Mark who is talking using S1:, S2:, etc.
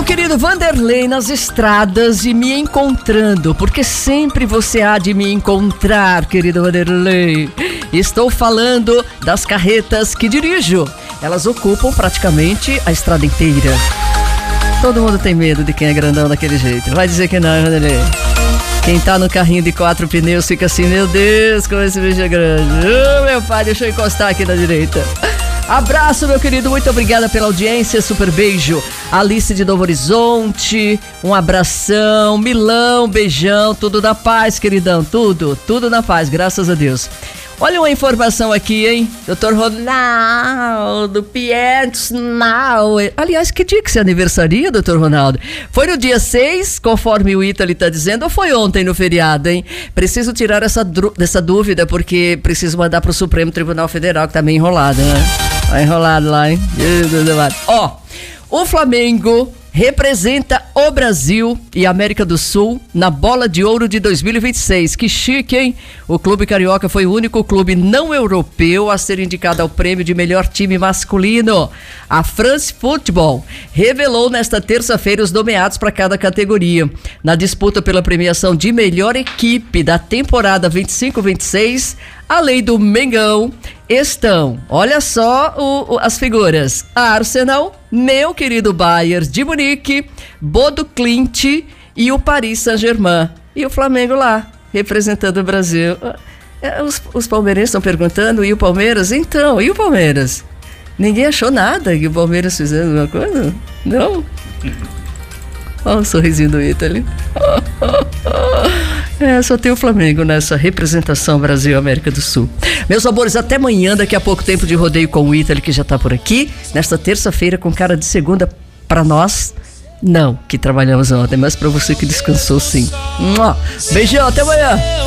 S1: querido Vanderlei nas estradas e me encontrando, porque sempre você há de me encontrar, querido Vanderlei. Estou falando das carretas que dirijo. Elas ocupam praticamente a estrada inteira. Todo mundo tem medo de quem é grandão daquele jeito. Vai dizer que não, Vanderlei. Quem tá no carrinho de 4 pneus fica assim, meu Deus, como esse bicho é grande. Meu pai, deixa eu encostar aqui na direita. Abraço, meu querido, muito obrigada pela audiência, super beijo. Alice de Novo Horizonte, um abração. Milão, beijão, tudo na paz, queridão, tudo na paz, graças a Deus. Olha uma informação aqui, hein? Dr. Ronaldo Pietznauer. Aliás, que dia que você aniversaria, Dr. Ronaldo? Foi no dia 6, conforme o Ítalo está dizendo, ou foi ontem no feriado, hein? Preciso tirar essa dúvida, porque preciso mandar para o Supremo Tribunal Federal, que tá meio enrolado, né? Tá enrolado lá, hein? Ó, o Flamengo representa o Brasil e a América do Sul na Bola de Ouro de 2026. Que chique, hein? O clube carioca foi o único clube não europeu a ser indicado ao prêmio de melhor time masculino. A France Football revelou nesta terça-feira os nomeados para cada categoria. Na disputa pela premiação de melhor equipe da temporada 25-26, além do Mengão, estão, olha só as figuras: Arsenal, meu querido Bayern de Munique, Bodo Clint e o Paris Saint-Germain. E o Flamengo lá, representando o Brasil. Os palmeirenses estão perguntando, e o Palmeiras? Então, e o Palmeiras? Ninguém achou nada que o Palmeiras fizesse alguma coisa? Não? Olha o sorrisinho do Ítalo. Só tem o Flamengo nessa representação Brasil-América do Sul. Meus amores, até amanhã, daqui a pouco tempo de rodeio com o Ítalo, que já tá por aqui, nesta terça-feira com cara de segunda para nós, não, que trabalhamos ontem, mas para você que descansou sim. Beijão, até amanhã.